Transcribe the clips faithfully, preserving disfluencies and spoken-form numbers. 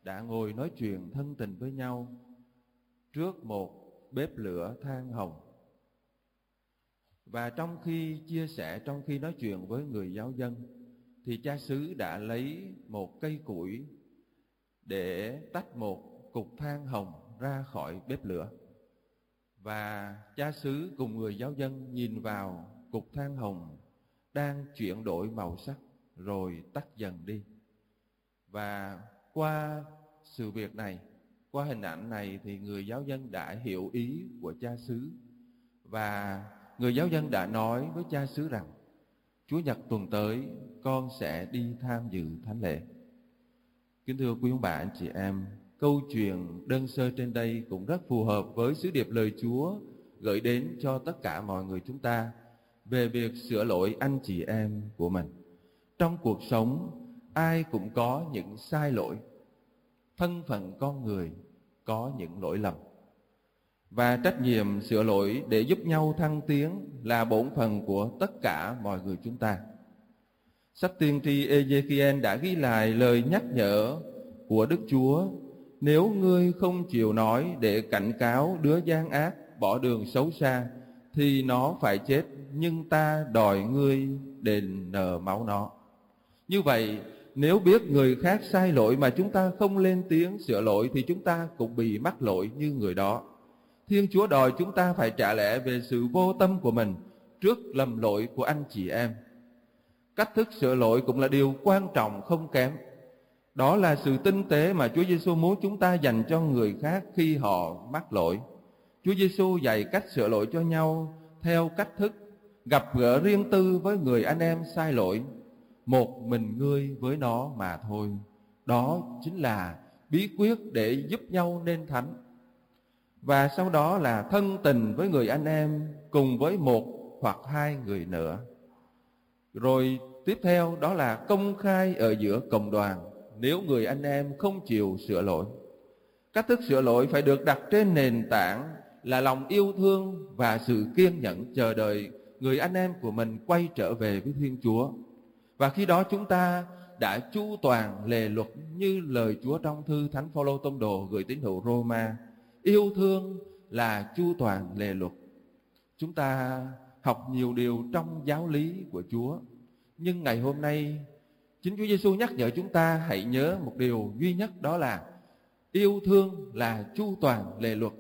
đã ngồi nói chuyện thân tình với nhau trước một bếp lửa than hồng. Và trong khi chia sẻ, trong khi nói chuyện với người giáo dân, thì cha xứ đã lấy một cây củi để tách một cục than hồng ra khỏi bếp lửa. Và cha xứ cùng người giáo dân nhìn vào cục than hồng đang chuyển đổi màu sắc rồi tắt dần đi. Và qua sự việc này, qua hình ảnh này, thì người giáo dân đã hiểu ý của cha xứ. Và người giáo dân đã nói với cha xứ rằng: Chúa Nhật tuần tới con sẽ đi tham dự thánh lễ. Kính thưa quý ông bà anh chị em, câu chuyện đơn sơ trên đây cũng rất phù hợp với sứ điệp lời Chúa gửi đến cho tất cả mọi người chúng ta về việc sửa lỗi anh chị em của mình. Trong cuộc sống, ai cũng có những sai lỗi. Thân phận con người có những lỗi lầm. Và trách nhiệm sửa lỗi để giúp nhau thăng tiến là bổn phận của tất cả mọi người chúng ta. Sách tiên tri Ê-giê-ki-en đã ghi lại lời nhắc nhở của Đức Chúa: nếu ngươi không chịu nói để cảnh cáo đứa gian ác bỏ đường xấu xa, thì nó phải chết, nhưng ta đòi ngươi đền nợ máu nó. Như vậy, nếu biết người khác sai lỗi mà chúng ta không lên tiếng sửa lỗi, thì chúng ta cũng bị mắc lỗi như người đó. Thiên Chúa đòi chúng ta phải trả lẽ về sự vô tâm của mình trước lầm lỗi của anh chị em. Cách thức sửa lỗi cũng là điều quan trọng không kém. Đó là sự tinh tế mà Chúa Giêsu muốn chúng ta dành cho người khác khi họ mắc lỗi. Chúa Giêsu dạy cách sửa lỗi cho nhau theo cách thức gặp gỡ riêng tư với người anh em sai lỗi, một mình ngươi với nó mà thôi. Đó chính là bí quyết để giúp nhau nên thánh. Và sau đó là thân tình với người anh em cùng với một hoặc hai người nữa. Rồi tiếp theo đó là công khai ở giữa cộng đoàn nếu người anh em không chịu sửa lỗi. Cách thức sửa lỗi phải được đặt trên nền tảng là lòng yêu thương và sự kiên nhẫn chờ đợi người anh em của mình quay trở về với Thiên Chúa. Và khi đó chúng ta đã chu toàn lề luật như lời Chúa trong thư Thánh Phaolô tông đồ gửi tín hữu Roma: yêu thương là chu toàn lề luật. Chúng ta học nhiều điều trong giáo lý của Chúa, nhưng ngày hôm nay chính Chúa Giêsu nhắc nhở chúng ta hãy nhớ một điều duy nhất, đó là yêu thương là chu toàn lề luật.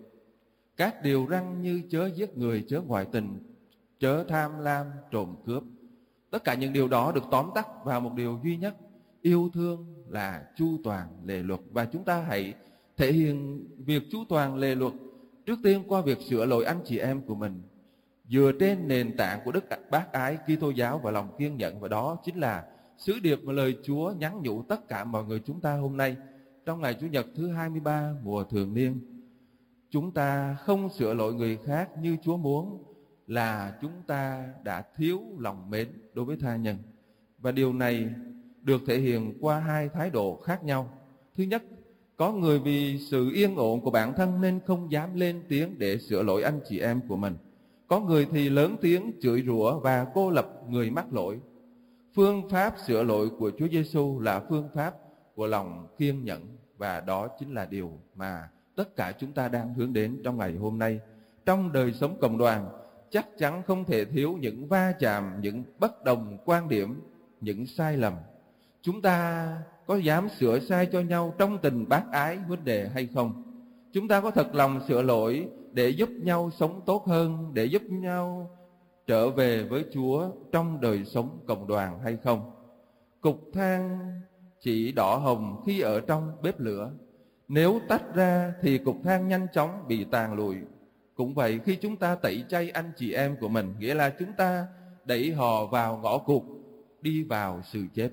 Các điều răn như chớ giết người, chớ ngoại tình, chớ tham lam, trộm cướp, tất cả những điều đó được tóm tắt vào một điều duy nhất: yêu thương là chu toàn lề luật. Và chúng ta hãy thể hiện việc chu toàn lề luật trước tiên qua việc sửa lỗi anh chị em của mình, dựa trên nền tảng của đức bác ái Kitô giáo và lòng kiên nhẫn. Và đó chính là sứ điệp mà lời Chúa nhắn nhủ tất cả mọi người chúng ta hôm nay, trong ngày Chủ nhật thứ hai mươi ba mùa thường niên. Chúng ta không sửa lỗi người khác như Chúa muốn là chúng ta đã thiếu lòng mến đối với tha nhân. Và điều này được thể hiện qua hai thái độ khác nhau. Thứ nhất, có người vì sự yên ổn của bản thân nên không dám lên tiếng để sửa lỗi anh chị em của mình. Có người thì lớn tiếng chửi rủa và cô lập người mắc lỗi. Phương pháp sửa lỗi của Chúa Giêsu là phương pháp của lòng kiên nhẫn, và đó chính là điều mà tất cả chúng ta đang hướng đến trong ngày hôm nay. Trong đời sống cộng đoàn, chắc chắn không thể thiếu những va chạm, những bất đồng quan điểm, những sai lầm. Chúng ta có dám sửa sai cho nhau trong tình bác ái huynh đệ hay không? Chúng ta có thật lòng sửa lỗi để giúp nhau sống tốt hơn, để giúp nhau trở về với Chúa trong đời sống cộng đoàn hay không? Cục than chỉ đỏ hồng khi ở trong bếp lửa. Nếu tách ra thì cục than nhanh chóng bị tàn lụi. Cũng vậy, khi chúng ta tẩy chay anh chị em của mình, nghĩa là chúng ta đẩy họ vào ngõ cụt, đi vào sự chết.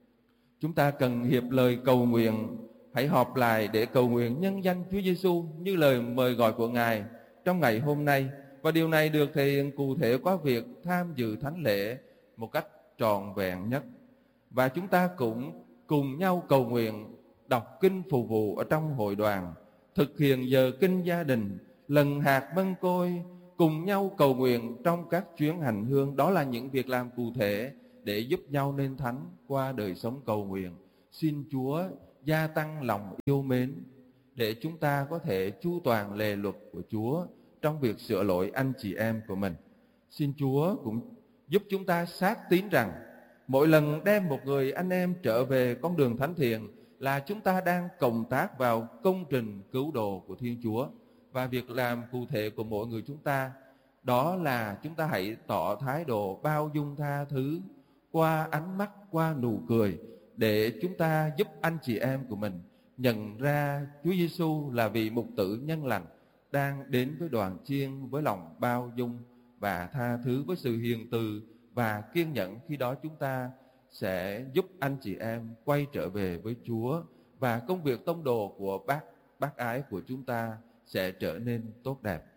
Chúng ta cần hiệp lời cầu nguyện, hãy họp lại để cầu nguyện nhân danh Chúa Giêsu như lời mời gọi của Ngài trong ngày hôm nay. Và điều này được thể hiện cụ thể qua việc tham dự thánh lễ một cách trọn vẹn nhất. Và chúng ta cũng cùng nhau cầu nguyện, đọc kinh phù vụ ở trong hội đoàn, thực hiện giờ kinh gia đình, lần hạt mân côi, cùng nhau cầu nguyện trong các chuyến hành hương. Đó là những việc làm cụ thể để giúp nhau nên thánh qua đời sống cầu nguyện. Xin Chúa gia tăng lòng yêu mến, để chúng ta có thể chu toàn lề luật của Chúa trong việc sửa lỗi anh chị em của mình. Xin Chúa cũng giúp chúng ta xác tín rằng mỗi lần đem một người anh em trở về con đường thánh thiện là chúng ta đang cộng tác vào công trình cứu độ của Thiên Chúa. Và việc làm cụ thể của mỗi người chúng ta đó là chúng ta hãy tỏ thái độ bao dung tha thứ qua ánh mắt, qua nụ cười, để chúng ta giúp anh chị em của mình nhận ra Chúa Giêsu là vị mục tử nhân lành đang đến với đoàn chiên với lòng bao dung và tha thứ, với sự hiền từ và kiên nhẫn. Khi đó chúng ta sẽ giúp anh chị em quay trở về với Chúa, và công việc tông đồ của bác bác ái của chúng ta sẽ trở nên tốt đẹp.